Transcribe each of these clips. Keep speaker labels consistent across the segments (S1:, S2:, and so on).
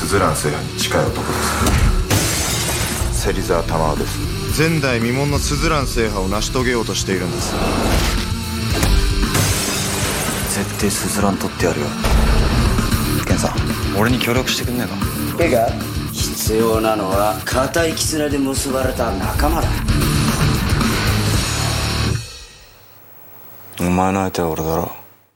S1: ズラン制覇に近い男です。芹沢玉緒です。前代未聞のスズラン制覇を成し遂げようとしているんです。絶対スズラン取ってやるよ。ケンさん、俺に協力してくんねえか。
S2: いいか、必要なのは固い絆で結ばれた仲間だ。
S1: お前の相手は俺だろ。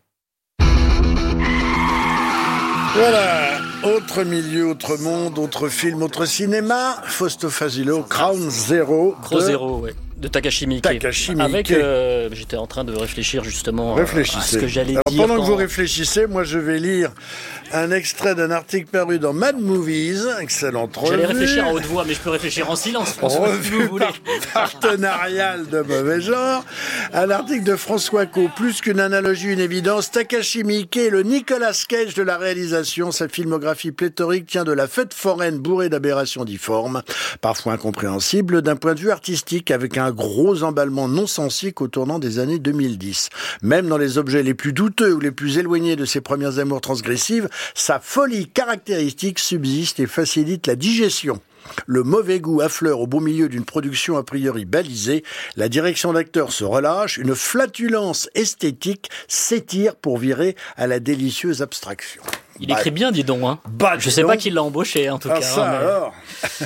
S3: Voilà, autre milieu, autre monde, autre film, autre cinéma. Fausto Fasilo, Ground Zero.
S4: Zero, ouais. De Takashi Miike. Avec, j'étais en train de réfléchir justement à ce que j'allais dire.
S3: Pendant que vous réfléchissez, moi je vais lire un extrait d'un article paru dans Mad Movies, excellente revue.
S4: J'allais réfléchir à haute voix, mais je peux réfléchir en silence, François, si vous voulez.
S3: Partenarial de mauvais genre. Un article de François Co. Plus qu'une analogie, une évidence. Takashi Miike est le Nicolas Cage de la réalisation. Sa filmographie pléthorique tient de la fête foraine bourrée d'aberrations difformes, parfois incompréhensibles d'un point de vue artistique, avec un gros emballement non-sensique au tournant des années 2010. Même dans les objets les plus douteux ou les plus éloignés de ses premières amours transgressives, sa folie caractéristique subsiste et facilite la digestion. Le mauvais goût affleure au beau milieu d'une production a priori balisée. La direction d'acteur se relâche. Une flatulence esthétique s'étire pour virer à la délicieuse abstraction.
S4: Il écrit bien, dis donc. Hein. Je sais pas qui l'a embauché, en tout cas.
S3: Ça,
S4: mais...
S3: alors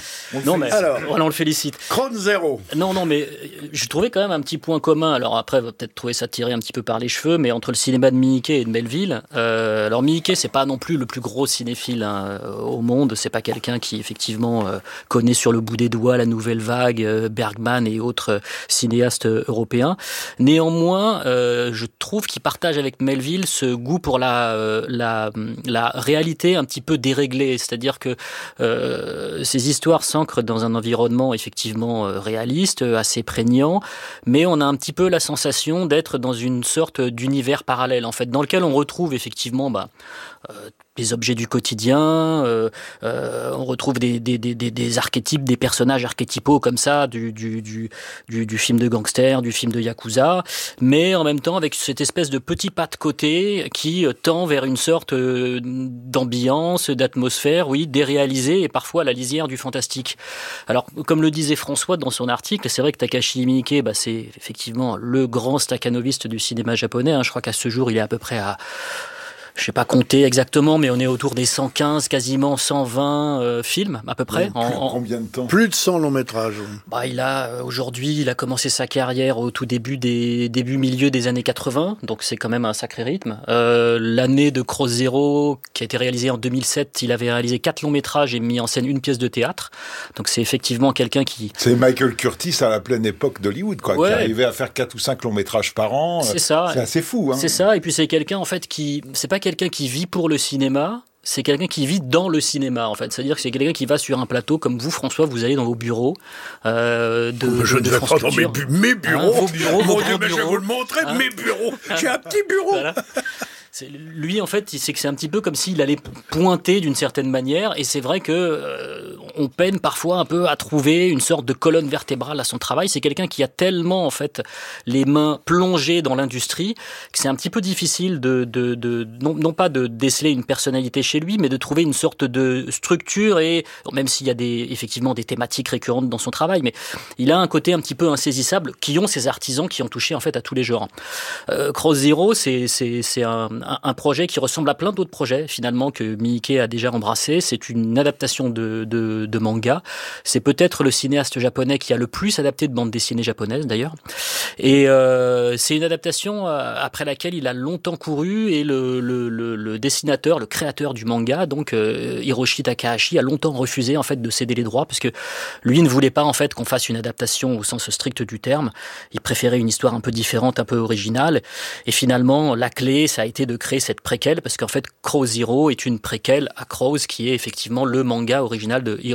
S4: on le félicite.
S3: Ground Zero.
S4: Non, mais je trouvais quand même un petit point commun. Alors après, on va peut-être trouver ça tiré un petit peu par les cheveux, mais entre le cinéma de Miike et de Melville. Alors Miike, c'est pas non plus le plus gros cinéphile au monde. C'est pas quelqu'un qui effectivement connaît sur le bout des doigts la nouvelle vague, Bergman et autres cinéastes européens. Néanmoins, je trouve qu'il partage avec Melville ce goût pour la réalité un petit peu déréglée, c'est-à-dire que ces histoires s'ancrent dans un environnement effectivement réaliste, assez prégnant, mais on a un petit peu la sensation d'être dans une sorte d'univers parallèle, en fait, dans lequel on retrouve effectivement des objets du quotidien, on retrouve des archétypes, des personnages archétypaux comme ça, du film de gangster, du film de yakuza, mais en même temps avec cette espèce de petit pas de côté qui tend vers une sorte d'ambiance, d'atmosphère, oui, déréalisée et parfois à la lisière du fantastique. Alors, comme le disait François dans son article, c'est vrai que Takashi Miike, c'est effectivement le grand stakhanoviste du cinéma japonais. Je crois qu'à ce jour, il est à peu près à... Je sais pas compter exactement, mais on est autour des 115, quasiment 120 films à peu près.
S3: Combien de temps ? Plus de 100 longs métrages.
S4: Aujourd'hui, il a commencé sa carrière au tout milieu des années 80, donc c'est quand même un sacré rythme. L'année de Ground Zero, qui a été réalisée en 2007, il avait réalisé 4 longs métrages et mis en scène une pièce de théâtre. Donc c'est effectivement quelqu'un qui...
S5: C'est Michael Curtis à la pleine époque d'Hollywood, quoi, qui arrivait à faire 4 ou 5 longs métrages par an.
S4: C'est ça.
S5: C'est assez fou.
S4: C'est ça, et puis c'est quelqu'un en fait qui... C'est pas quelqu'un qui vit pour le cinéma, c'est quelqu'un qui vit dans le cinéma, en fait. C'est-à-dire que c'est quelqu'un qui va sur un plateau, comme vous, François, vous allez dans vos bureaux
S3: je ne vais pas dans mes bureaux.
S4: Vos bureaux,
S3: mon Dieu, mais je vais vous le montrer, mes bureaux. J'ai un petit bureau.
S4: Voilà. Lui, en fait, c'est un petit peu comme s'il allait pointer d'une certaine manière, et c'est vrai que on peine parfois un peu à trouver une sorte de colonne vertébrale à son travail. C'est quelqu'un qui a tellement, en fait, les mains plongées dans l'industrie que c'est un petit peu difficile non pas de déceler une personnalité chez lui, mais de trouver une sorte de structure, et même s'il y a effectivement des thématiques récurrentes dans son travail, mais il a un côté un petit peu insaisissable qui ont ces artisans qui ont touché en fait à tous les genres. Ground Zero, c'est un projet qui ressemble à plein d'autres projets finalement que Miike a déjà embrassé. C'est une adaptation de manga. C'est peut-être le cinéaste japonais qui a le plus adapté de bande dessinée japonaise d'ailleurs. Et c'est une adaptation après laquelle il a longtemps couru, et le dessinateur, le créateur du manga, donc Hiroshi Takahashi, a longtemps refusé en fait de céder les droits, parce que lui ne voulait pas en fait qu'on fasse une adaptation au sens strict du terme. Il préférait une histoire un peu différente, un peu originale. Et finalement, la clé, ça a été de créer cette préquelle, parce qu'en fait, Ground Zero est une préquelle à Crows, qui est effectivement le manga original de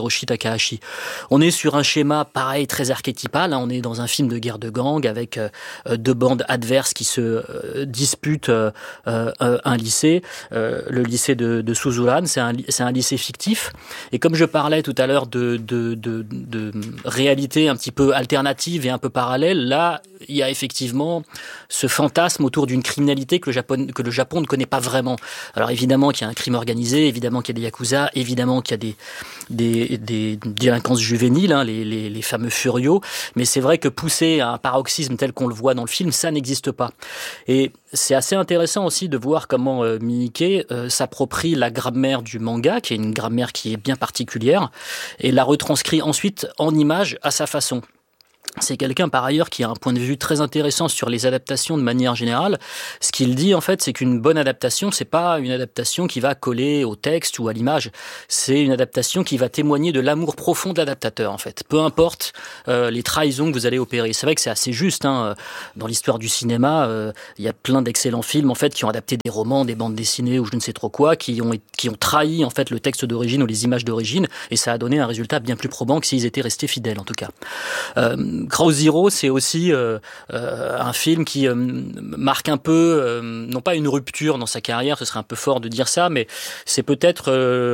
S4: Hiroshi Takahashi. On est sur un schéma pareil, très archétypal. On est dans un film de guerre de gang avec deux bandes adverses qui se disputent un lycée. Le lycée de Suzuran, c'est un lycée fictif. Et comme je parlais tout à l'heure de réalité un petit peu alternative et un peu parallèle, là, il y a effectivement ce fantasme autour d'une criminalité que le Japon ne connaît pas vraiment. Alors évidemment qu'il y a un crime organisé, évidemment qu'il y a des yakuza, évidemment qu'il y a des délinquances juvéniles, les fameux furios, mais c'est vrai que pousser à un paroxysme tel qu'on le voit dans le film, ça n'existe pas. Et c'est assez intéressant aussi de voir comment Miike s'approprie la grammaire du manga, qui est une grammaire qui est bien particulière, et la retranscrit ensuite en images à sa façon. C'est quelqu'un, par ailleurs, qui a un point de vue très intéressant sur les adaptations de manière générale. Ce qu'il dit, en fait, c'est qu'une bonne adaptation, c'est pas une adaptation qui va coller au texte ou à l'image. C'est une adaptation qui va témoigner de l'amour profond de l'adaptateur, en fait. Peu importe les trahisons que vous allez opérer. C'est vrai que c'est assez juste, dans l'histoire du cinéma, il y a plein d'excellents films, en fait, qui ont adapté des romans, des bandes dessinées ou je ne sais trop quoi, qui ont trahi, en fait, le texte d'origine ou les images d'origine, et ça a donné un résultat bien plus probant que s'ils étaient restés fidèles, en tout cas. Crow Zero, c'est aussi un film qui marque un peu, non pas une rupture dans sa carrière, ce serait un peu fort de dire ça, mais c'est peut-être,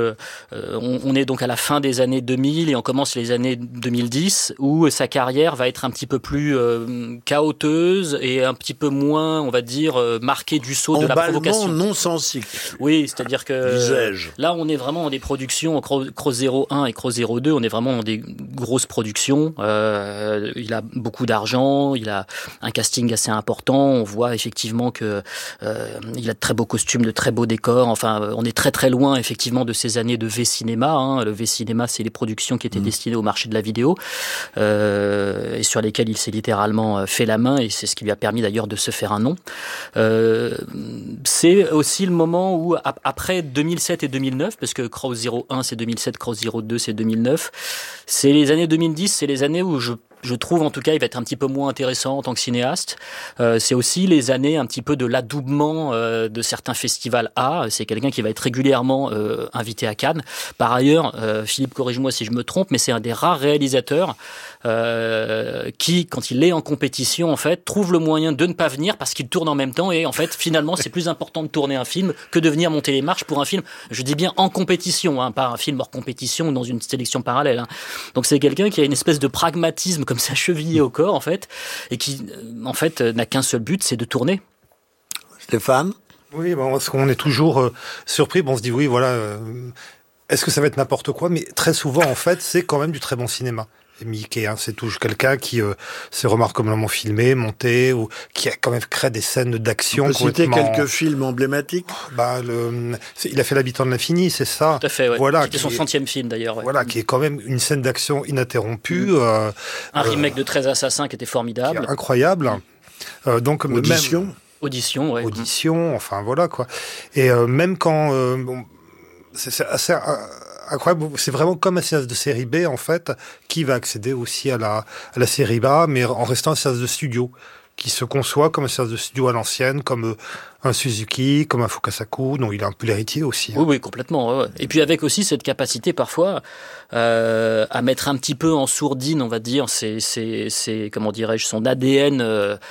S4: on est donc à la fin des années 2000 et on commence les années 2010, où sa carrière va être un petit peu plus chaoteuse et un petit peu moins, on va dire, marquée du sceau de la provocation.
S3: Emballement non sensique.
S4: Oui, c'est-à-dire que
S3: disais-je.
S4: Là, on est vraiment dans des productions, Crow Zero 1 et Crow Zero 2, on est vraiment dans des grosses productions. Il a beaucoup d'argent, il a un casting assez important, on voit effectivement que il a de très beaux costumes, de très beaux décors, enfin on est très très loin effectivement de ces années de V-Cinéma. Le V-Cinéma, c'est les productions qui étaient destinées au marché de la vidéo et sur lesquelles il s'est littéralement fait la main, et c'est ce qui lui a permis d'ailleurs de se faire un nom. C'est aussi le moment où, après 2007 et 2009, parce que Crow Zero 1 c'est 2007, Crow Zero 2 c'est 2009, c'est les années 2010, c'est les années où je trouve en tout cas il va être un petit peu moins intéressant en tant que cinéaste. C'est aussi les années un petit peu de l'adoubement de certains festivals A. C'est quelqu'un qui va être régulièrement invité à Cannes. Par ailleurs, Philippe, corrige-moi si je me trompe, mais c'est un des rares réalisateurs qui, quand il est en compétition, en fait, trouve le moyen de ne pas venir parce qu'il tourne en même temps, et en fait, finalement, c'est plus important de tourner un film que de venir monter les marches pour un film. Je dis bien en compétition, pas un film hors compétition ou dans une sélection parallèle. Donc c'est quelqu'un qui a une espèce de pragmatisme comme ça chevillé au corps, en fait, et qui, en fait, n'a qu'un seul but, c'est de tourner.
S3: Stéphane ?
S6: Oui, parce qu'on est toujours surpris. On se dit, oui, voilà, est-ce que ça va être n'importe quoi ? Mais très souvent, en fait, c'est quand même du très bon cinéma. Et Miike, c'est toujours quelqu'un qui s'est remarquablement filmé, monté, ou qui a quand même créé des scènes d'action.
S3: On peut citer quelques films emblématiques.
S6: Il a fait L'Habitant de l'Infini, c'est ça.
S4: Tout à fait, ouais.
S6: Voilà,
S4: c'était son 100e film d'ailleurs. Ouais.
S6: Voilà, qui est quand même une scène d'action ininterrompue.
S4: Un remake de 13 Assassins qui était formidable.
S6: Qui est incroyable. Donc,
S3: Audition,
S4: ouais.
S6: Audition, enfin voilà quoi. Et même quand c'est assez incroyable, c'est vraiment comme un cinéaste de série B en fait, qui va accéder aussi à la série A, mais en restant un cinéaste de studio, qui se conçoit comme un cinéaste de studio à l'ancienne, comme un Suzuki, comme un Fukasaku, dont il est un peu l'héritier aussi.
S4: Oui, complètement. Ouais. Et puis avec aussi cette capacité parfois à mettre un petit peu en sourdine, on va dire, c'est comment dirais-je, son ADN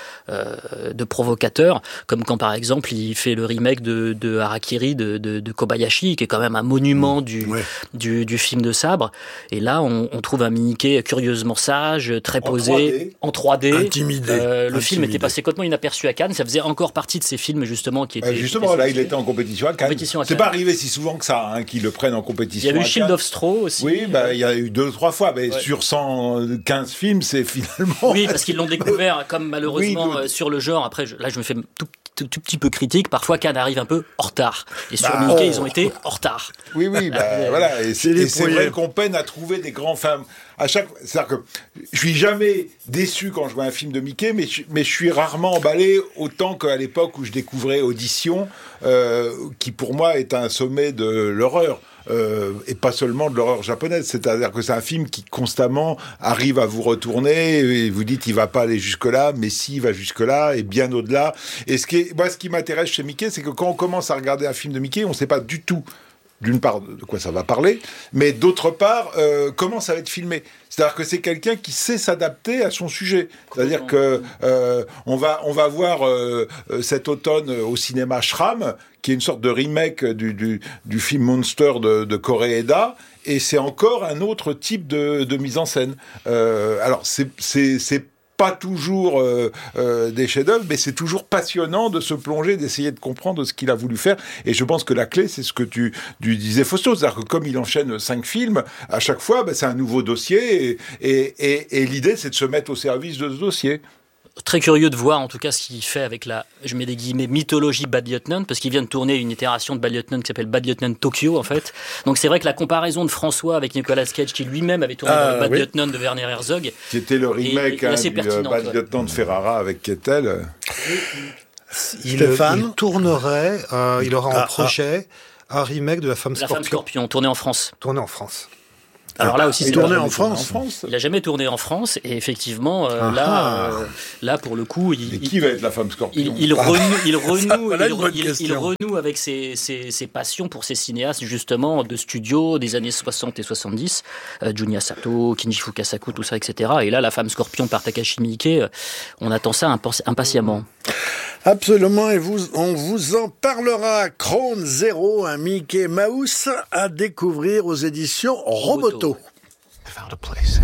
S4: de provocateur, comme quand par exemple il fait le remake de Harakiri de Kobayashi, qui est quand même un monument du film de sabre. Et là, on trouve un Miike curieusement sage, très posé, en 3D.
S3: Intimidé.
S4: Le film était passé complètement inaperçu à Cannes. Ça faisait encore partie de ces films justement qui étaient...
S5: Justement, là, il était en compétition à Cannes. C'est pas arrivé si souvent que ça, qu'ils le prennent en compétition.
S4: Il y avait eu Shield of Straw aussi.
S5: Oui, il y a eu 2-3 fois, mais sur 115 films, c'est finalement...
S4: Oui, parce qu'ils l'ont découvert, comme malheureusement sur le genre. Après, là, je me fais tout petit peu critique. Parfois, Cannes arrive un peu en retard. Et sur Miike, ils ont été en retard.
S5: Oui, voilà. Et c'est vrai qu'on peine à trouver des grands films. C'est-à-dire que je suis jamais déçu quand je vois un film de Miike, mais je suis rarement emballé autant qu'à l'époque où je découvrais Audition, qui pour moi est un sommet de l'horreur. Et pas seulement de l'horreur japonaise, c'est-à-dire que c'est un film qui constamment arrive à vous retourner et vous dites il va pas aller jusque-là, mais si, il va jusque-là et bien au-delà. Et ce qui m'intéresse chez Miike, c'est que quand on commence à regarder un film de Miike, on sait pas du tout d'une part, de quoi ça va parler, mais d'autre part, comment ça va être filmé. C'est-à-dire que c'est quelqu'un qui sait s'adapter à son sujet. C'est-à-dire que on va voir cet automne au cinéma Shram, qui est une sorte de remake du film Monster de Koreeda, et c'est encore un autre type de mise en scène. Alors c'est pas toujours des chefs-d'œuvre, mais c'est toujours passionnant de se plonger, d'essayer de comprendre ce qu'il a voulu faire. Et je pense que la clé, c'est ce que tu disais, Fausto, c'est-à-dire que comme il enchaîne 5 films, à chaque fois, c'est un nouveau dossier, et l'idée, c'est de se mettre au service de ce dossier.
S4: Très curieux de voir en tout cas ce qu'il fait avec la, je mets des guillemets, mythologie Bad Lieutenant, parce qu'il vient de tourner une itération de Bad Lieutenant qui s'appelle Bad Lieutenant Tokyo en fait. Donc c'est vrai que la comparaison de François avec Nicolas Cage, qui lui-même avait tourné dans le Bad Lieutenant de Werner Herzog,
S5: qui était le remake du Bad Lieutenant de Ferrara avec Kettel.
S6: Il tournerait, il aura en projet un remake de La Femme Scorpion.
S4: La Femme Scorpion, tourné en France.
S3: Alors là aussi,
S4: il
S3: tourné en France.
S4: Il n'a jamais tourné en France, et effectivement, là, pour le coup,
S5: et qui va être la Femme Scorpion ?
S4: Il renoue avec ses passions pour ces cinéastes, justement, de studio des années 60 et 70, Junya Sato, Kinji Fukasaku, tout ça, etc. Et là, La Femme Scorpion par Takashi Miike, on attend ça impatiemment.
S3: Absolument, et on vous en parlera. Krone Zero, un Mickey Mouse à découvrir aux éditions Roboto.
S7: I found a place.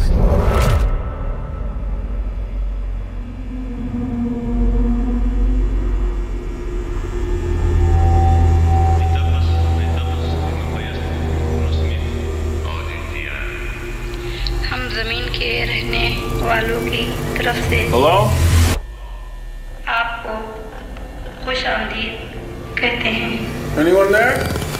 S8: हम जमीन के रहने वालों की तरफ से
S5: Hello?
S8: आपको खुशामदीद कहते हैं.
S5: Anyone there?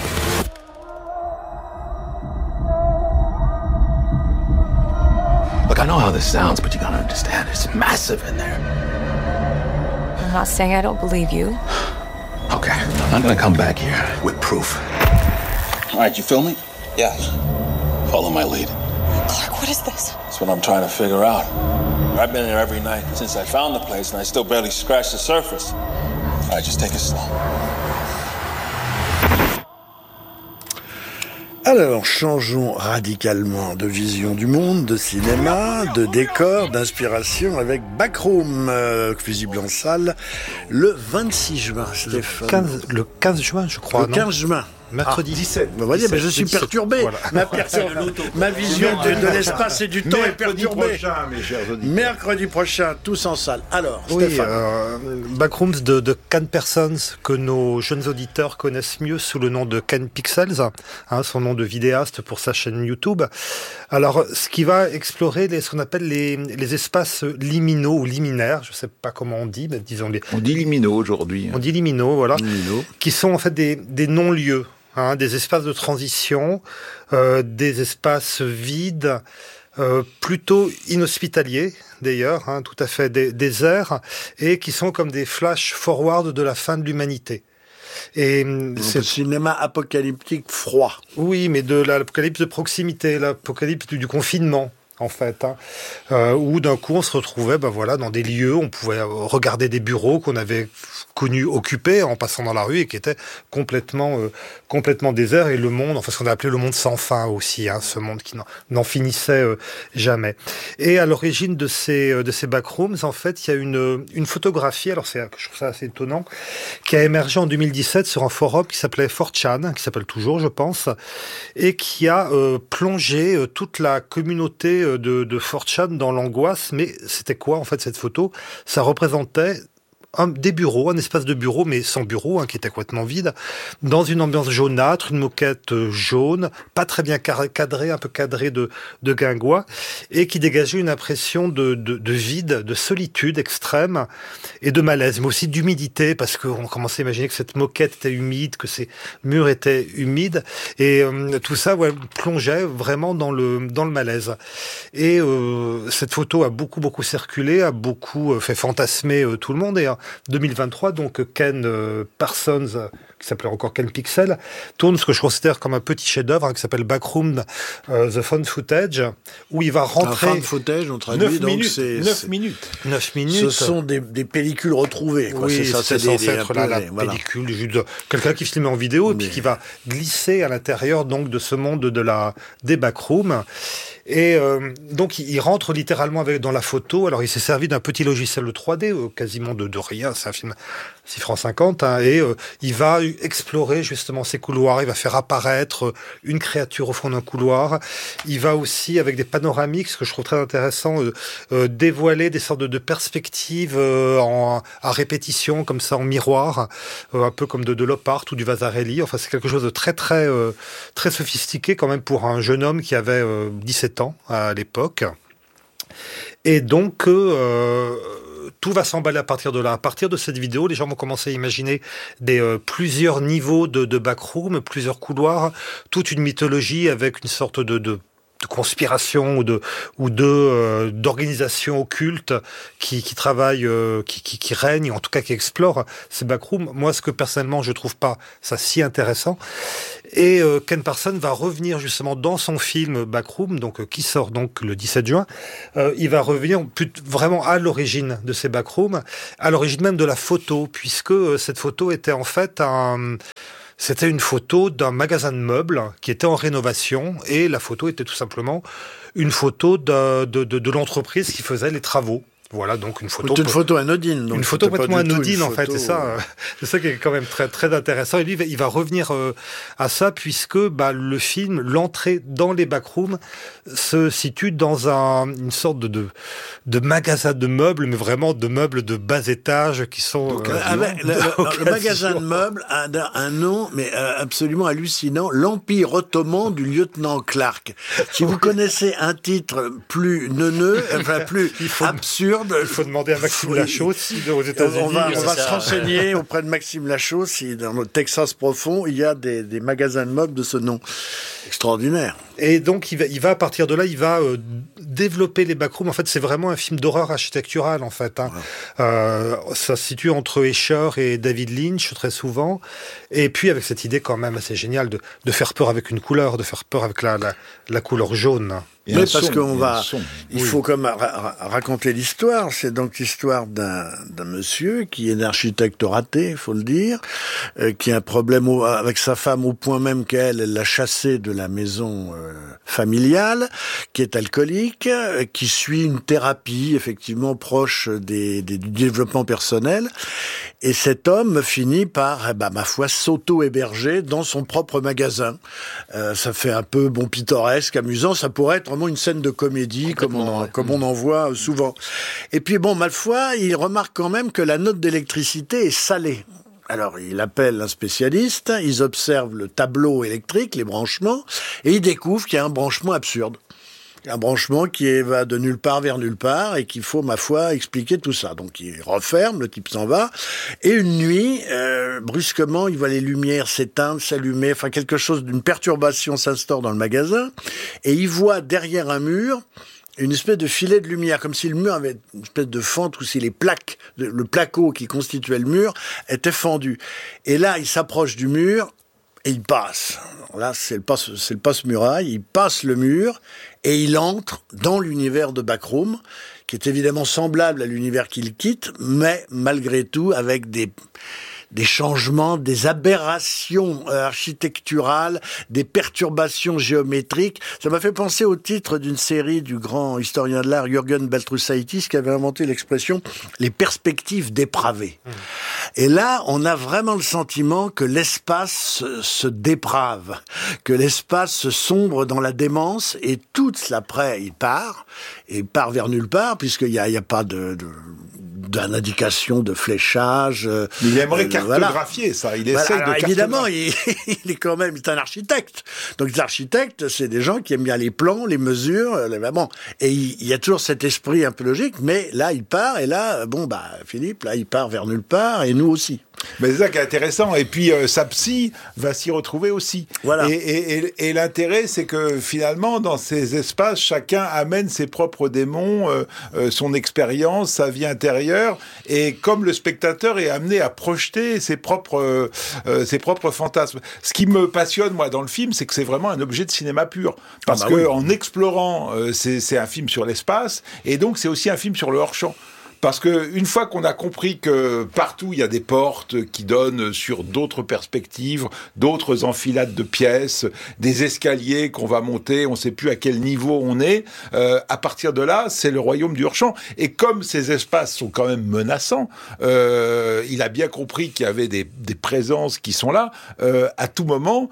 S7: Look, I know how this sounds, but you gotta understand, it's massive in there.
S9: I'm not saying I don't believe you.
S7: Okay, I'm gonna come back here with proof. All right, you feel me? Yeah. Follow my lead.
S9: Clark, what is this?
S10: That's what I'm trying to figure out. I've been there every night since I found the place, and I still barely scratched the surface. All right, just take it slow.
S3: Alors, changeons radicalement de vision du monde, de cinéma, de décor, d'inspiration avec Backroom, visible en salle, le 26 juin, Stéphane.
S6: Le 15 juin, je crois.
S3: Le 15 juin.
S6: Mercredi
S5: 17.
S3: Vous voyez, mais je suis perturbé. Voilà. Ma vision de l'espace et du temps est perturbée. Mercredi prochain, tous en salle. Alors, Stéphane.
S6: Backrooms de Ken Parsons, que nos jeunes auditeurs connaissent mieux sous le nom de Ken Pixels, son nom de vidéaste pour sa chaîne YouTube. Alors, ce qui va explorer ce qu'on appelle les espaces liminaux ou liminaires, je ne sais pas comment on dit, mais disons les...
S5: On dit liminaux aujourd'hui.
S6: On dit liminaux, voilà. Liminaux. Qui sont en fait des non-lieux. Des espaces de transition, des espaces vides, plutôt inhospitaliers d'ailleurs, tout à fait déserts, et qui sont comme des flash forward de la fin de l'humanité. Et
S3: c'est le cinéma apocalyptique froid.
S6: Oui, mais de l'apocalypse de proximité, l'apocalypse du confinement. En fait, où d'un coup on se retrouvait dans des lieux, on pouvait regarder des bureaux qu'on avait connus occupés en passant dans la rue et qui étaient complètement déserts, et le monde, ce qu'on a appelé le monde sans fin aussi, ce monde qui n'en finissait jamais. Et à l'origine de ces backrooms, en fait, il y a une photographie, alors je trouve ça assez étonnant, qui a émergé en 2017 sur un forum qui s'appelait 4chan, qui s'appelle toujours, je pense, et qui a plongé toute la communauté de 4chan dans l'angoisse. Mais c'était quoi en fait cette photo ? Ça représentait des bureaux, un espace de bureau, mais sans bureau, qui était complètement vide, dans une ambiance jaunâtre, une moquette jaune, pas très bien cadrée, un peu cadrée de guingois, et qui dégageait une impression de vide, de solitude extrême, et de malaise, mais aussi d'humidité, parce qu'on commençait à imaginer que cette moquette était humide, que ces murs étaient humides, et tout ça plongeait vraiment dans le malaise. Et cette photo a beaucoup circulé, a beaucoup fait fantasmer tout le monde, et 2023, donc Ken Parsons, qui s'appelait encore Ken Pixel, tourne ce que je considère comme un petit chef-d'œuvre qui s'appelle Backroom, The Found Footage, où il va rentrer...
S3: Found Footage, on traduit,
S5: 9 minutes.
S6: 9 minutes.
S3: Ce sont des pellicules retrouvées. Quoi.
S6: Oui, c'est censé être la
S3: voilà.
S6: pellicule, juste quelqu'un qui filme en vidéo et puis qui va glisser à l'intérieur donc de ce monde des backrooms. Et donc il rentre littéralement dans la photo. Alors il s'est servi d'un petit logiciel de 3D, quasiment de rien, c'est un film 6 francs 50, et il va explorer justement ces couloirs, il va faire apparaître une créature au fond d'un couloir. Il va aussi, avec des panoramiques, ce que je trouve très intéressant, dévoiler des sortes de perspectives à répétition, comme ça en miroir, un peu comme de l'op-art ou du Vasarely. Enfin c'est quelque chose de très très très sophistiqué quand même pour un jeune homme qui avait 17 ans à l'époque. Et donc tout va s'emballer à partir de là. À partir de cette vidéo, les gens vont commencer à imaginer plusieurs niveaux de backroom, plusieurs couloirs, toute une mythologie avec une sorte de conspiration ou d'organisation occulte qui travaille, qui règne, en tout cas qui explore ces backrooms. Moi, ce que personnellement je trouve pas ça si intéressant. Et Ken Parsons va revenir justement dans son film Backroom, donc qui sort donc le 17 juin. Il va revenir vraiment à l'origine de ces backrooms, à l'origine même de la photo, puisque cette photo était en fait c'était une photo d'un magasin de meubles qui était en rénovation, et la photo était tout simplement une photo de l'entreprise qui faisait les travaux. Voilà, donc une photo.
S3: Une photo anodine. Donc
S6: une photo complètement anodine, en fait. C'est ça qui est quand même très, très intéressant. Et lui, il va revenir à ça, puisque le film, l'entrée dans les backrooms, se situe dans une sorte de magasin de meubles, mais vraiment de meubles de bas étage qui sont...
S3: Donc, le magasin de meubles a un nom, mais absolument hallucinant, l'Empire ottoman du lieutenant Clark. Si vous connaissez un titre plus neuneux, plus absurde,
S6: il faut demander à Maxime Lachaud si aux États-Unis.
S3: On va se renseigner auprès de Maxime Lachaud si dans le Texas profond il y a des magasins de meubles de ce nom. Extraordinaire.
S6: Et donc il va à partir de là, il va développer les backrooms. En fait, c'est vraiment un film d'horreur architecturale en fait. Ça se situe entre Escher et David Lynch très souvent. Et puis avec cette idée quand même assez géniale de faire peur avec une couleur, de faire peur avec la couleur jaune.
S3: Mais parce il faut comme raconter l'histoire. C'est donc l'histoire d'un monsieur qui est un architecte raté, il faut le dire, qui a un problème avec sa femme au point même qu'elle l'a chassé de la maison familiale, qui est alcoolique, qui suit une thérapie effectivement proche du développement personnel. Et cet homme finit par, ma foi, s'auto-héberger dans son propre magasin. Ça fait un peu pittoresque, amusant. Ça pourrait être vraiment une scène de comédie, comme on en voit souvent. Et puis ma foi, il remarque quand même que la note d'électricité est salée. Alors, il appelle un spécialiste, ils observent le tableau électrique, les branchements, et ils découvrent qu'il y a un branchement absurde. Un branchement qui va de nulle part vers nulle part et qu'il faut, ma foi, expliquer tout ça. Donc il referme, le type s'en va. Et une nuit, brusquement, il voit les lumières s'éteindre, s'allumer. Enfin, quelque chose d'une perturbation s'instaure dans le magasin. Et il voit derrière un mur une espèce de filet de lumière, comme si le mur avait une espèce de fente ou si les plaques, le placo qui constituait le mur était fendu. Et là, il s'approche du mur et il passe. Alors là, c'est le passe-muraille. Il passe le mur et il entre dans l'univers de Backroom, qui est évidemment semblable à l'univers qu'il quitte, mais malgré tout avec des changements, des aberrations architecturales, des perturbations géométriques. Ça m'a fait penser au titre d'une série du grand historien de l'art Jürgen Baltrusaitis qui avait inventé l'expression « les perspectives dépravées ». Et là, on a vraiment le sentiment que l'espace se déprave, que l'espace se sombre dans la démence, et tout l'après, il part vers nulle part, puisqu'il n'y a pas d'indication de fléchage.
S5: Il aimerait cartographier ça, il essaye de cartographier.
S3: Évidemment, il est quand même un architecte. Donc les architectes, c'est des gens qui aiment bien les plans, les mesures, et il y a toujours cet esprit un peu logique, mais là il part, et là, Philippe, là il part vers nulle part, et nous aussi.
S5: Mais c'est ça qui est intéressant. Et puis sa psy va s'y retrouver aussi.
S3: Voilà.
S5: Et l'intérêt, c'est que finalement, dans ces espaces, chacun amène ses propres démons, son expérience, sa vie intérieure. l'intérieur, et comme le spectateur est amené à projeter ses propres fantasmes. Ce qui me passionne, moi, dans le film, c'est que c'est vraiment un objet de cinéma pur. Parce que en explorant, c'est un film sur l'espace, et donc c'est aussi un film sur le hors-champ. Parce que une fois qu'on a compris que partout il y a des portes qui donnent sur d'autres perspectives, d'autres enfilades de pièces, des escaliers qu'on va monter, on ne sait plus à quel niveau on est, à partir de là, c'est le royaume du hors-champ. Et comme ces espaces sont quand même menaçants, il a bien compris qu'il y avait des présences qui sont là, à tout moment,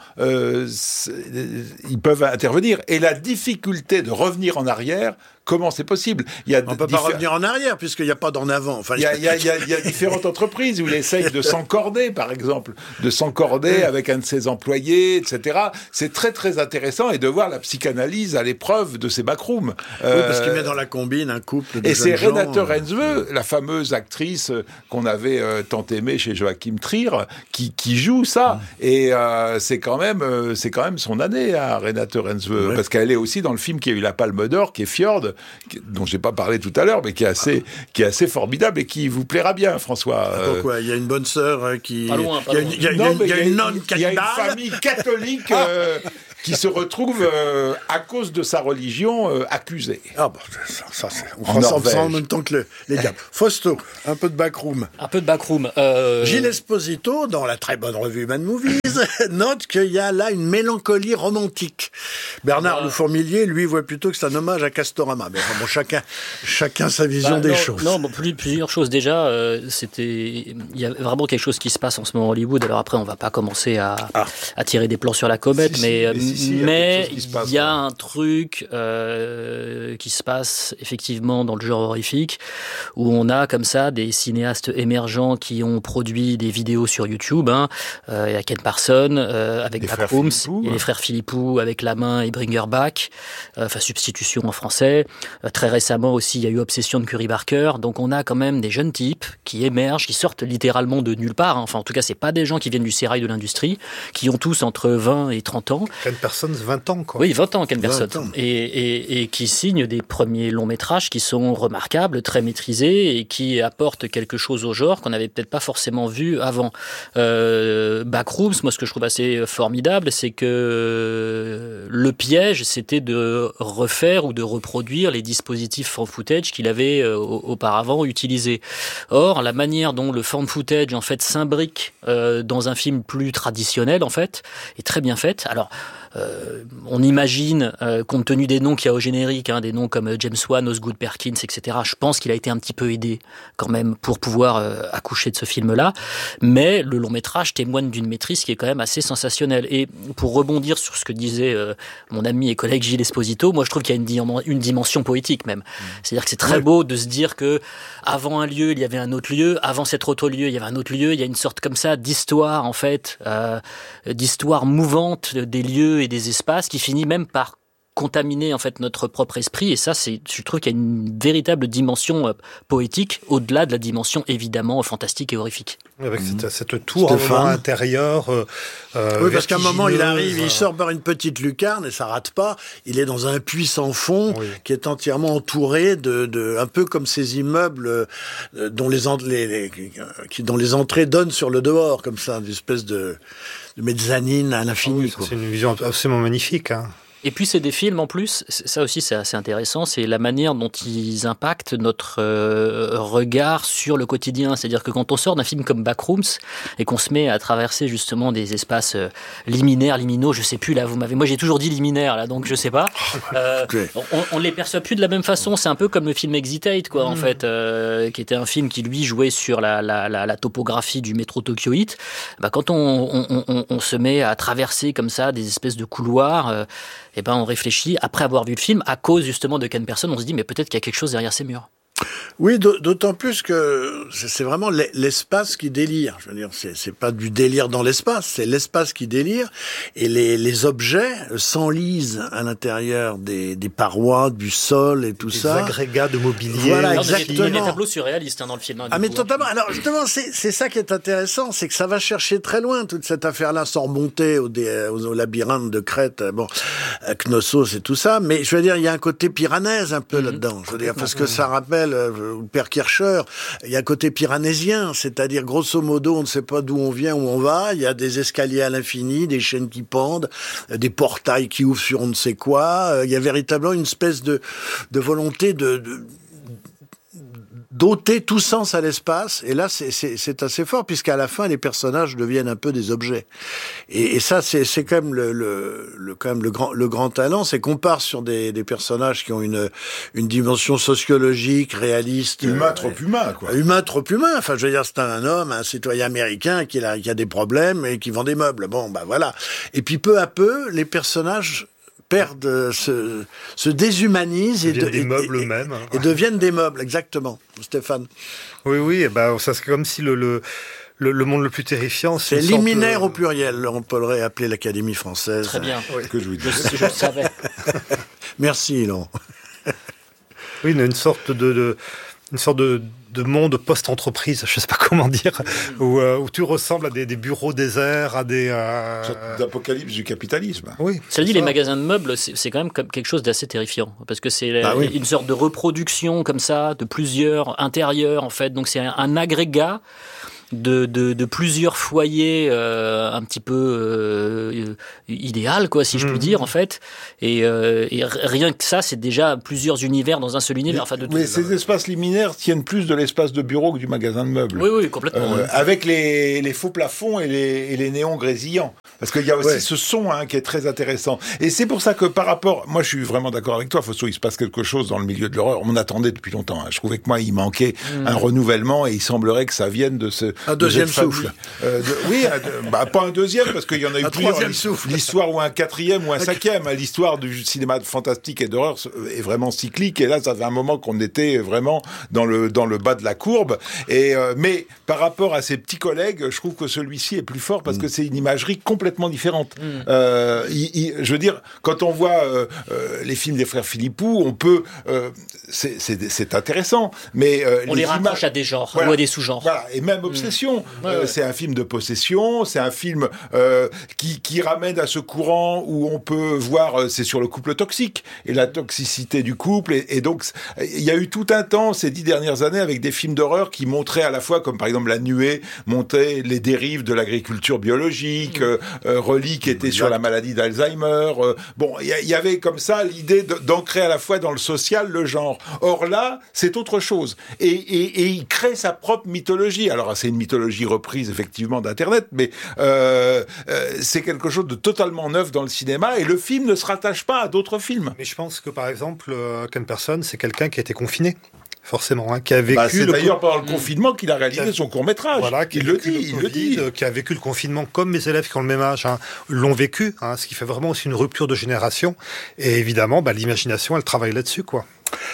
S5: ils peuvent intervenir. Et la difficulté de revenir en arrière, comment c'est possible?
S3: On ne peut pas revenir en arrière, puisqu'il n'y a pas d'en avant. Enfin,
S5: il y a différentes entreprises où il essaye de s'encorder, par exemple, avec un de ses employés, etc. C'est très, très intéressant, et de voir la psychanalyse à l'épreuve de ces backrooms.
S3: Oui, parce qu'il met dans la combine un couple de
S5: et
S3: jeunes gens.
S5: Et c'est Renate Reinsve, la fameuse actrice qu'on avait tant aimée chez Joachim Trier, qui joue ça. Et c'est quand même son année, à Renate Reinsve, parce qu'elle est aussi dans le film qui a eu la Palme d'Or, qui est Fjord, dont j'ai pas parlé tout à l'heure, mais qui est assez formidable et qui vous plaira bien, François.
S3: Pourquoi? Il y a une bonne sœur qui...
S4: Pas loin, pas
S3: loin. Il y a une nonne cannibale.
S5: Il y a une famille catholique qui se retrouve, à cause de sa religion, accusée.
S3: Ah bon, ça c'est... On prend ça en même temps que les gars. Fausto, un peu de backroom.
S4: Un peu de backroom.
S3: Gilles Esposito, dans la très bonne revue Mad Movies, note qu'il y a là une mélancolie romantique. Bernard Le Fourmilier, lui, voit plutôt que c'est un hommage à Castorama. Mais enfin, bon, chacun sa vision des choses.
S4: Non, plusieurs choses. Déjà, il y a vraiment quelque chose qui se passe en ce moment à Hollywood. Alors après, on va pas commencer à tirer des plans sur la comète, mais il y a un truc qui se passe effectivement dans le genre horrifique, où on a comme ça des cinéastes émergents qui ont produit des vidéos sur YouTube. Il y a Ken Parsons avec Backrooms, il y a les frères Philippou avec La Main et Bring Her Back, Substitution en français. Très récemment aussi, il y a eu Obsession de Curry Barker. Donc on a quand même des jeunes types qui émergent, qui sortent littéralement de nulle part. Enfin, en tout cas, c'est pas des gens qui viennent du sérail de l'industrie, qui ont tous entre 20 et 30 ans.
S6: Ken Parsons, 20 ans, quoi.
S4: Oui, 20 ans, Ken Parsons. Et qui signent des premiers longs métrages qui sont remarquables, très maîtrisés, et qui apportent quelque chose au genre qu'on n'avait peut-être pas forcément vu avant. Backrooms, moi, ce que je trouve assez formidable, c'est que le piège, c'était de refaire ou de reproduire les dispositifs found footage qu'il avait auparavant utilisés. Or, la manière dont le found footage, en fait, s'imbrique dans un film plus traditionnel, en fait, est très bien faite. Alors, on imagine, compte tenu des noms qu'il y a au générique, des noms comme James Wan, Osgood Perkins, etc., je pense qu'il a été un petit peu aidé quand même pour pouvoir accoucher de ce film-là. Mais le long métrage témoigne d'une maîtrise qui est quand même assez sensationnelle. Et pour rebondir sur ce que disait mon ami et collègue Gilles Esposito, moi je trouve qu'il y a une dimension poétique même. C'est-à-dire que c'est très beau de se dire que avant un lieu, il y avait un autre lieu, avant cet autre lieu, il y avait un autre lieu. Il y a une sorte comme ça d'histoire, en fait, d'histoire mouvante des lieux et des espaces qui finit même par contaminer en fait notre propre esprit, et ça, je trouve qu'il y a une véritable dimension poétique au-delà de la dimension évidemment fantastique et horrifique.
S6: Avec cette tour à l'intérieur.
S3: Oui, parce qu'à un moment il arrive, il sort par une petite lucarne et ça rate pas. Il est dans un puits sans fond qui est entièrement entouré de un peu comme ces immeubles dont les entrées donnent sur le dehors, comme ça, une espèce de mezzanine à l'infini.
S6: C'est une vision absolument magnifique.
S4: Et puis c'est des films en plus, ça aussi c'est assez intéressant, c'est la manière dont ils impactent notre regard sur le quotidien. C'est-à-dire que quand on sort d'un film comme Backrooms et qu'on se met à traverser justement des espaces liminaux, je sais plus là, moi j'ai toujours dit liminaires là, donc je sais pas. On les perçoit plus de la même façon. C'est un peu comme le film Exitate, quoi, en fait, qui était un film qui lui jouait sur la topographie du métro Tokyo-It. Quand on se met à traverser comme ça des espèces de couloirs. On réfléchit, après avoir vu le film, à cause justement de Ken Parsons, on se dit mais peut-être qu'il y a quelque chose derrière ces murs.
S3: Oui, d'autant plus que c'est vraiment l'espace qui délire. Je veux dire, c'est pas du délire dans l'espace, c'est l'espace qui délire, et les objets s'enlisent à l'intérieur des parois, du sol et tout ça.
S6: Des agrégats de mobilier.
S3: Voilà, exactement.
S4: Il y a des tableaux surréalistes dans le film.
S3: Mais totalement. Alors justement, c'est ça qui est intéressant, c'est que ça va chercher très loin toute cette affaire-là, sans remonter au labyrinthe de Crète. Bon, Knossos et tout ça, mais je veux dire, il y a un côté piranèse un peu là-dedans. Je veux dire, parce que ça rappelle Père Kircher, il y a un côté piranésien, c'est-à-dire, grosso modo, on ne sait pas d'où on vient, où on va, il y a des escaliers à l'infini, des chaînes qui pendent, des portails qui ouvrent sur on ne sait quoi, il y a véritablement une espèce de volonté d'ôter tout sens à l'espace, et là c'est assez fort, puisqu'à la fin les personnages deviennent un peu des objets. Et ça c'est quand même le grand talent, c'est qu'on part sur des personnages qui ont une dimension sociologique, réaliste.
S5: Humain trop humain, quoi.
S3: Humain trop humain. Enfin, je veux dire, c'est un homme, un citoyen américain qui a des problèmes et qui vend des meubles. Bon, bah voilà. Et puis peu à peu, les personnages perdent, se déshumanisent et deviennent des meubles, exactement. Stéphane.
S6: Oui, et ben, ça c'est comme si le monde le plus terrifiant,
S3: c'est liminaire au pluriel. On pourrait appeler l'Académie française.
S4: Très bien.
S5: Oui. Que je vous dis.
S4: Je le savais.
S3: Merci, Laurent.
S6: Oui, une sorte de monde post-entreprise, je ne sais pas comment dire, où tu ressembles à des bureaux déserts, à des...
S5: Une sorte d'apocalypse du capitalisme.
S6: Oui.
S4: Cela dit, les magasins de meubles, c'est quand même quelque chose d'assez terrifiant, parce que c'est une sorte de reproduction comme ça, de plusieurs intérieurs, en fait. Donc c'est un agrégat de plusieurs foyers un petit peu idéal, quoi, si je puis dire, en fait. Et rien que ça, c'est déjà plusieurs univers dans un seul univers.
S5: Mais ces espaces liminaires tiennent plus de l'espace de bureau que du magasin de meubles.
S4: Oui, complètement.
S5: Avec les faux plafonds et les néons grésillants. Parce qu'il y a aussi ce son qui est très intéressant. Et c'est pour ça que par rapport... Moi, je suis vraiment d'accord avec toi, Fausto, il se passe quelque chose dans le milieu de l'horreur. On attendait depuis longtemps. Je trouvais que moi, il manquait un renouvellement et il semblerait que ça vienne de ce...
S3: Un deuxième souffle.
S5: Pas un deuxième, parce qu'il y en a eu plusieurs.
S3: Troisième souffle.
S5: L'histoire ou un quatrième ou un cinquième. L'histoire du cinéma fantastique et d'horreur est vraiment cyclique. Et là, ça fait un moment qu'on était vraiment dans le bas de la courbe. Mais par rapport à ses petits collègues, je trouve que celui-ci est plus fort parce que c'est une imagerie complètement différente. Je veux dire, quand on voit les films des frères Philippou, on peut... c'est intéressant, mais...
S4: on les raccroche à des genres, ou à des sous-genres.
S5: Voilà, et même Obsession. C'est un film de possession, c'est un film qui ramène à ce courant où on peut voir, c'est sur le couple toxique et la toxicité du couple. Et donc, il y a eu tout un temps, ces 10 dernières années, avec des films d'horreur qui montraient à la fois, comme par exemple La Nuée, montrait les dérives de l'agriculture biologique, Relique était sur la maladie d'Alzheimer. Il y avait comme ça l'idée d'ancrer à la fois dans le social le genre. Or là, c'est autre chose. Et il crée sa propre mythologie. Alors, c'est une mythologie reprise, effectivement, d'Internet, mais c'est quelque chose de totalement neuf dans le cinéma, et le film ne se rattache pas à d'autres films.
S6: Mais je pense que, par exemple, Ken Person, c'est quelqu'un qui a été confiné. Forcément, qui a vécu...
S5: c'est d'ailleurs pendant le confinement qu'il a réalisé son court-métrage.
S6: Voilà,
S5: il le dit.
S6: Qui a vécu le confinement comme mes élèves qui ont le même âge l'ont vécu, ce qui fait vraiment aussi une rupture de génération. Et évidemment, l'imagination, elle travaille là-dessus, quoi.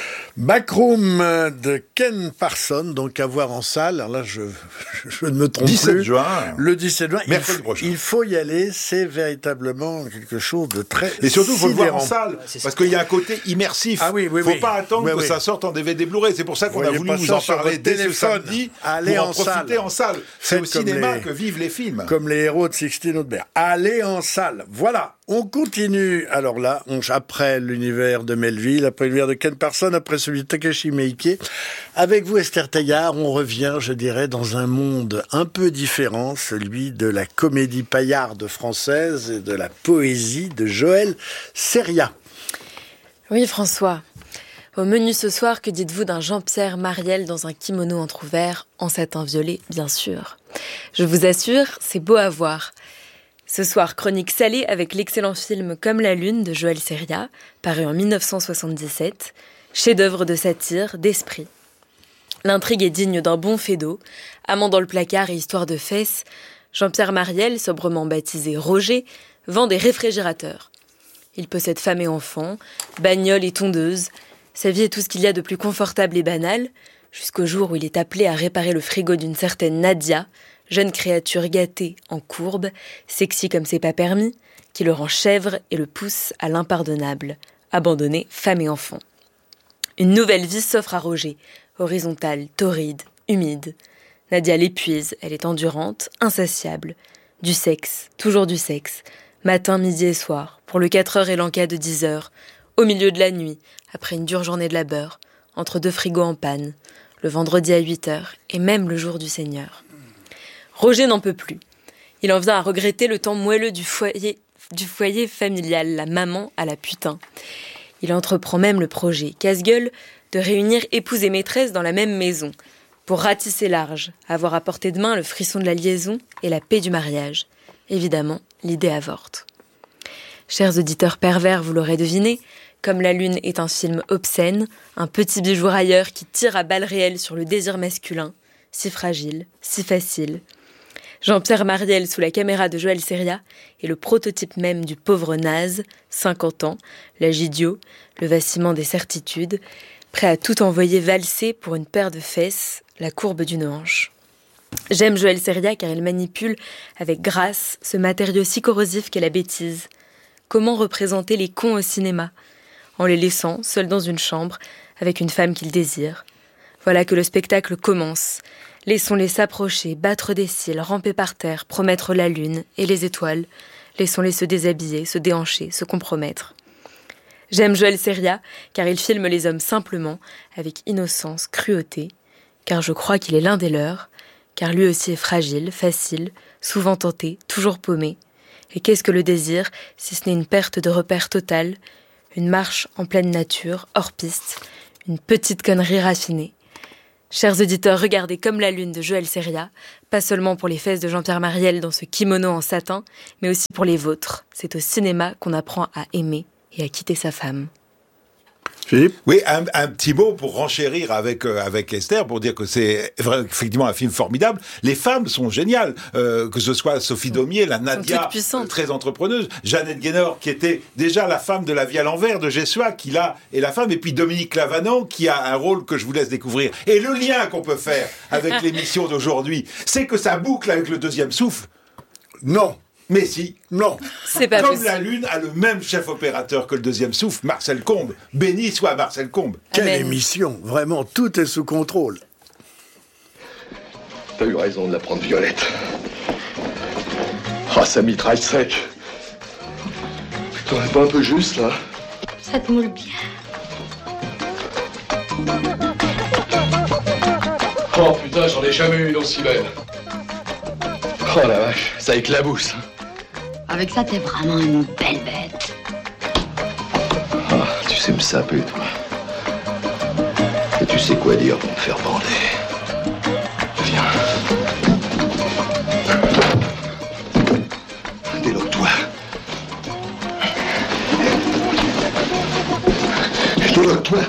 S3: Backroom de Ken Parson, donc à voir en salle. Alors là, je ne me trompe
S5: 17
S3: plus.
S5: juin.
S3: Le 17 juin.
S5: Mercredi prochain.
S3: Il faut y aller. C'est véritablement quelque chose de très
S5: Et surtout, il faut le voir en
S3: sidérant.
S5: salle. Parce qu'il y a un côté immersif.
S3: Il
S5: ne faut pas attendre que ça sorte en DVD Blu-ray. C'est pour ça qu'on a voulu vous en parler dès ce samedi.
S3: Allez
S5: pour
S3: en
S5: profiter en salle. C'est au cinéma que vivent les films.
S3: Comme les héros de Sixtine Audebert. Allez en salle. Voilà. On continue. Alors là, après l'univers de Melville, après l'univers de Ken Parson, après celui de Takashi Miike, avec vous, Esther Taillard, on revient, je dirais, dans un monde un peu différent, celui de la comédie paillarde française et de la poésie de Joël Seria.
S11: Oui, François. Au menu ce soir, que dites-vous d'un Jean-Pierre Mariel dans un kimono entrouvert, en satin violet, bien sûr. Je vous assure, c'est beau à voir. Ce soir, chronique salée avec l'excellent film Comme la Lune de Joël Seria, paru en 1977, chef-d'œuvre de satire, d'esprit. L'intrigue est digne d'un bon faido, amant dans le placard et histoire de fesses. Jean-Pierre Mariel, sobrement baptisé Roger, vend des réfrigérateurs. Il possède femme et enfants, bagnole et tondeuse. Sa vie est tout ce qu'il y a de plus confortable et banal, jusqu'au jour où il est appelé à réparer le frigo d'une certaine Nadia, jeune créature gâtée en courbe, sexy comme c'est pas permis, qui le rend chèvre et le pousse à l'impardonnable, abandonner femme et enfants. Une nouvelle vie s'offre à Roger, horizontale, torride, humide. Nadia l'épuise, elle est endurante, insatiable. Du sexe, toujours du sexe, matin, midi et soir, Pour le 4h et l'enquête de 10h, au milieu de la nuit, après une dure journée de labeur, entre 2 frigos en panne, le vendredi à 8h et même le jour du Seigneur. Roger n'en peut plus. Il en vient à regretter le temps moelleux du foyer familial, la maman à la putain. Il entreprend même le projet, casse-gueule, de réunir épouse et maîtresse dans la même maison, pour ratisser large, avoir à portée de main le frisson de la liaison et la paix du mariage. Évidemment, l'idée avorte. Chers auditeurs pervers, vous l'aurez deviné, Comme la Lune est un film obscène, un petit bijou railleur qui tire à balles réelles sur le désir masculin, si fragile, si facile. Jean-Pierre Mariel sous la caméra de Joël Seria est le prototype même du pauvre naze, 50 ans, l'âge idiot, le vacillement des certitudes, prêt à tout envoyer valser pour une paire de fesses, la courbe d'une hanche. J'aime Joël Seria car il manipule avec grâce ce matériau si corrosif qu'est la bêtise. Comment représenter les cons au cinéma ? En les laissant seuls dans une chambre avec une femme qu'ils désirent. Voilà que le spectacle commence. Laissons-les s'approcher, battre des cils, ramper par terre, promettre la lune et les étoiles. Laissons-les se déshabiller, se déhancher, se compromettre. J'aime Joël Seria car il filme les hommes simplement, avec innocence, cruauté, car je crois qu'il est l'un des leurs, car lui aussi est fragile, facile, souvent tenté, toujours paumé. Et qu'est-ce que le désir, si ce n'est une perte de repère totale, une marche en pleine nature, hors piste, une petite connerie raffinée. Chers auditeurs, regardez Comme la Lune de Joël Seria, pas seulement pour les fesses de Jean-Pierre Mariel dans ce kimono en satin, mais aussi pour les vôtres. C'est au cinéma qu'on apprend à aimer et à quitter sa femme.
S5: Philippe ? Oui, un petit mot pour renchérir avec Esther, pour dire que c'est effectivement un film formidable. Les femmes sont géniales, que ce soit Sophie Daumier, la Nadia, très entrepreneuse, Jeannette Guénor, qui était déjà la femme de La Vie à l'envers de Jessois, qui là est la femme, et puis Dominique Lavanant, qui a un rôle que je vous laisse découvrir. Et le lien qu'on peut faire avec l'émission d'aujourd'hui, c'est que ça boucle avec Le Deuxième Souffle. Non. Mais si, non.
S11: C'est pas
S5: Comme
S11: possible.
S5: la Lune a le même chef opérateur que Le Deuxième Souffle, Marcel Combes. Béni soit Marcel Combes.
S3: Quelle émission, vraiment, tout est sous contrôle.
S12: T'as eu raison de la prendre Violette. Ah, ça mitraille sec. T'en es pas un peu juste, là ?
S8: Ça te moule bien.
S12: Oh putain, j'en ai jamais eu une aussi belle. Oh la vache, ça éclabousse.
S8: Avec ça, t'es vraiment une belle bête.
S12: Ah, tu sais me saper, toi. Et tu sais quoi dire pour me faire bander. Viens. Déloque-toi. Déloque-toi.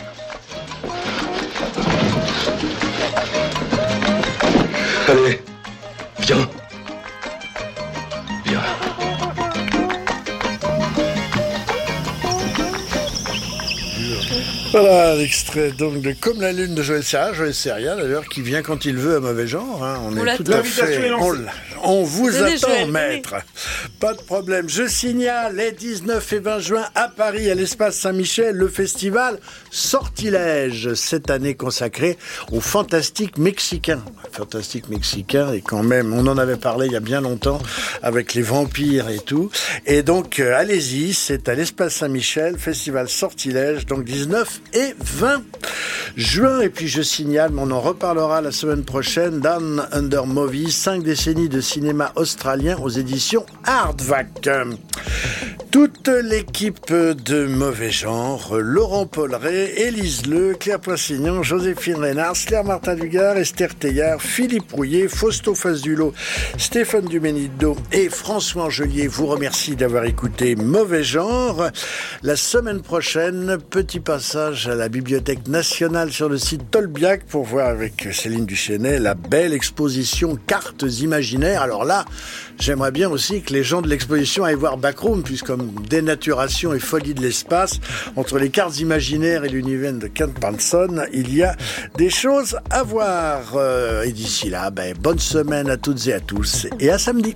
S12: Allez, viens. Viens.
S3: Voilà l'extrait donc de Comme la Lune de Joël Seria d'ailleurs, qui vient quand il veut à Mauvais Genre. Hein. On est tout à fait. On vous attend, maître. Pas de problème. Je signale les 19 et 20 juin à Paris, à l'Espace Saint-Michel, le festival Sortilège, cette année consacré au fantastique mexicain. Fantastique mexicain, et quand même, on en avait parlé il y a bien longtemps avec les vampires et tout. Et donc, allez-y, c'est à l'Espace Saint-Michel, festival Sortilège, donc 19 et 20 juin. Et puis je signale, mais on en reparlera la semaine prochaine, Down Under Movie, 5 décennies de cinéma australien aux éditions Hardvac. Toute l'équipe de Mauvais Genre, Laurent Polleret, Élise Leu, Claire Poissignon, Joséphine Reynard, Claire Martin-Dugard, Esther Teillard, Philippe Rouillet, Fausto Fazulo, Stéphane Duménido et François Angelier vous remercie d'avoir écouté Mauvais Genre. La semaine prochaine, petit passage à la Bibliothèque nationale sur le site Tolbiac pour voir avec Céline Duchesnay la belle exposition Cartes imaginaires. Alors là, j'aimerais bien aussi que les gens de l'exposition aillent voir Backroom, puisqu'comme dénaturation et folie de l'espace, entre les cartes imaginaires et l'univers de Kent Panson, il y a des choses à voir. Et d'ici là, bonne semaine à toutes et à tous, et à samedi.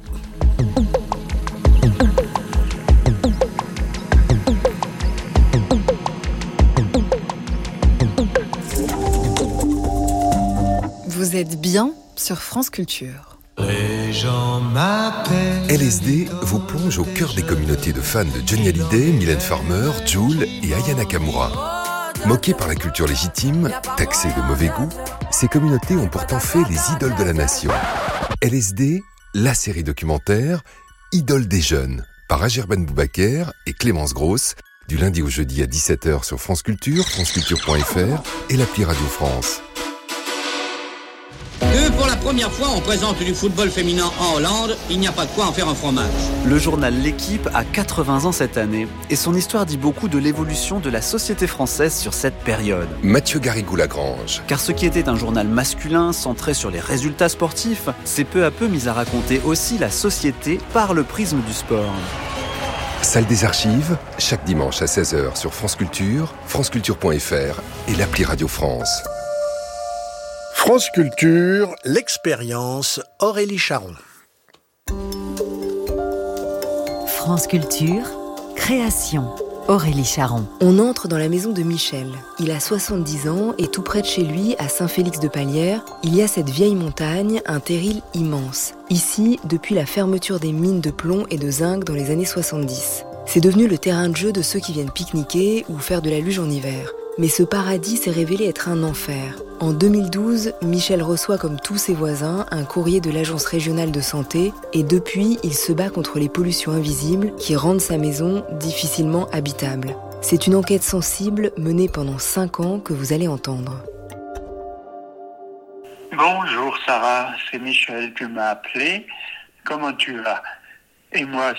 S13: Vous êtes bien sur France Culture. Les gens m'appellent.
S14: LSD vous plonge au cœur des communautés de fans de Johnny Hallyday, Mylène Farmer, Jul et Aya Nakamura. Moquées par la culture légitime, taxées de mauvais goût, ces communautés ont pourtant fait les idoles de la nation. LSD, la série documentaire Idole des jeunes, par Ager Ben Boubaker et Clémence Grosse, du lundi au jeudi à 17h sur France Culture, franceculture.fr et l'appli Radio France.
S15: Pour la première fois, on présente du football féminin en Hollande, il n'y a pas de quoi en faire un fromage.
S16: Le journal L'Équipe a 80 ans cette année, et son histoire dit beaucoup de l'évolution de la société française sur cette période.
S14: Mathieu Garrigou-Lagrange.
S16: Car ce qui était un journal masculin, centré sur les résultats sportifs, s'est peu à peu mis à raconter aussi la société par le prisme du sport.
S14: Salle des archives, chaque dimanche à 16h sur France Culture, franceculture.fr et l'appli Radio France.
S3: France Culture, l'expérience, Aurélie Charon.
S17: France Culture, création, Aurélie Charon.
S11: On entre dans la maison de Michel. Il a 70 ans et tout près de chez lui, à Saint-Félix-de-Palière, il y a cette vieille montagne, un terril immense. Ici, depuis la fermeture des mines de plomb et de zinc dans les années 70. C'est devenu le terrain de jeu de ceux qui viennent pique-niquer ou faire de la luge en hiver. Mais ce paradis s'est révélé être un enfer. En 2012, Michel reçoit comme tous ses voisins un courrier de l'Agence régionale de santé et depuis, il se bat contre les pollutions invisibles qui rendent sa maison difficilement habitable. C'est une enquête sensible menée pendant 5 ans que vous allez entendre.
S18: Bonjour Sarah, c'est Michel, tu m'as appelé. Comment tu vas ? Et moi,